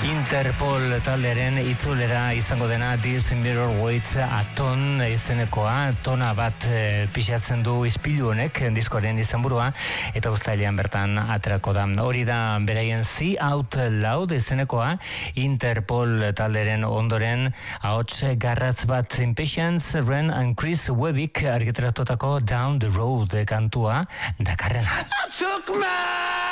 Interpol talderen itzulera izango dena This Mirror Weighs a Ton izenekoa, tona bat pixatzen du ispilu honek diskoaren izenburua, eta uztailean bertan aterako da. Hori da beraien See Out Loud izenekoa, Interpol talderen ondoren ahots garratz bat Impatience, Ren and Chris Webik argitaratutako Down the Road kantua dakarrena. I took my